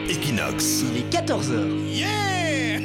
Equinox. Il est 14h. Yeah!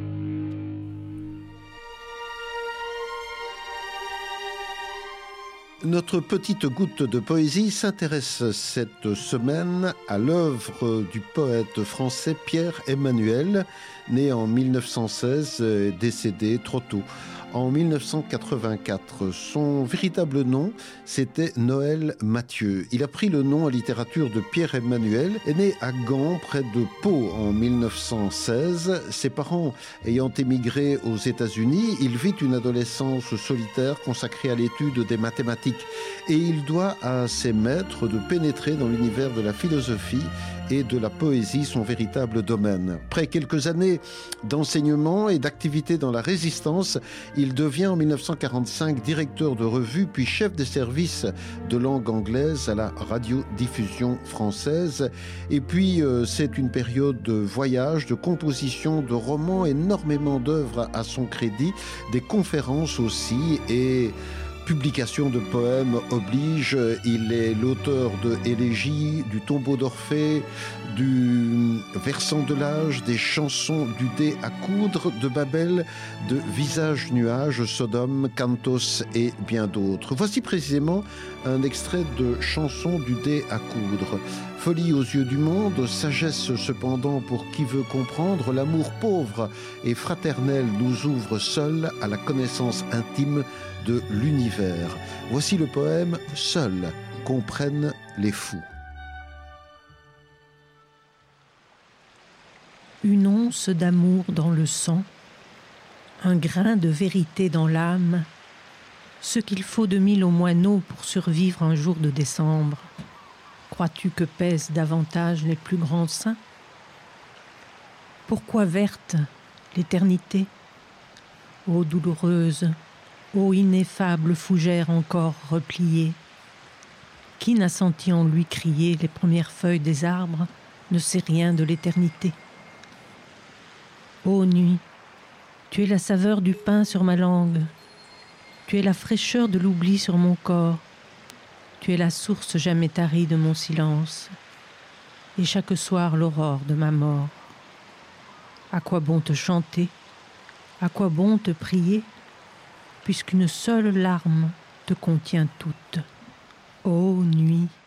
Notre petite goutte de poésie s'intéresse cette semaine à l'œuvre du poète français Pierre Emmanuel, né en 1916, décédé trop tôt. En 1984, son véritable nom, c'était Noël Mathieu. Il a pris le nom en littérature de Pierre Emmanuel, est né à Gand, près de Pau, en 1916. Ses parents ayant émigré aux États-Unis, il vit une adolescence solitaire consacrée à l'étude des mathématiques. Et il doit à ses maîtres de pénétrer dans l'univers de la philosophie et de la poésie, son véritable domaine. Après quelques années d'enseignement et d'activité dans la résistance, il devient en 1945 directeur de revue, puis chef des services de langue anglaise à la radiodiffusion française. Et puis, c'est une période de voyage, de composition, de romans, énormément d'œuvres à son crédit, des conférences aussi, et publication de poèmes oblige. Il est l'auteur de Élégie, du Tombeau d'Orphée, du Versant de l'âge, des chansons du dé à coudre, de Babel, de Visage nuage, Sodome, Cantos et bien d'autres. Voici précisément un extrait de Chansons du dé à coudre. Folie aux yeux du monde, sagesse cependant pour qui veut comprendre, l'amour pauvre et fraternel nous ouvre seul à la connaissance intime de l'univers. Voici le poème « Seuls comprennent les fous ». Une once d'amour dans le sang, un grain de vérité dans l'âme, ce qu'il faut de 1000 aux moineaux pour survivre un jour de décembre. Crois-tu que pèsent davantage les plus grands seins? Pourquoi verte l'éternité? Ô douloureuse, ô ineffable fougère encore repliée, qui n'a senti en lui crier les premières feuilles des arbres ne sait rien de l'éternité. Ô nuit, tu es la saveur du pain sur ma langue, tu es la fraîcheur de l'oubli sur mon corps, tu es la source jamais tarie de mon silence, et chaque soir l'aurore de ma mort. À quoi bon te chanter? À quoi bon te prier? Puisqu'une seule larme te contient toute. Ô nuit!